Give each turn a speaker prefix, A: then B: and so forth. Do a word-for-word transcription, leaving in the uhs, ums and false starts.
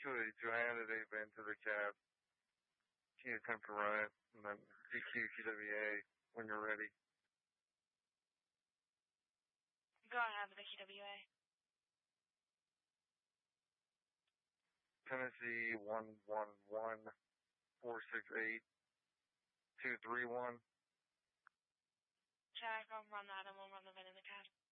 A: two eighty-two. I added eight van to the cab. Can you attempt to run it? And then D Q Q W A when you're ready.
B: Go ahead with the Q W A.
A: Tennessee one one one four six eight two three one.
B: Check, I'll run that and we'll run the VIN in the cab.